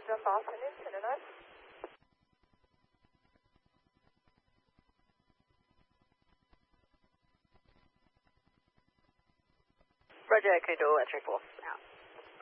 John Boston, Cincinnati. Roger, Echo Electric Wolf, out.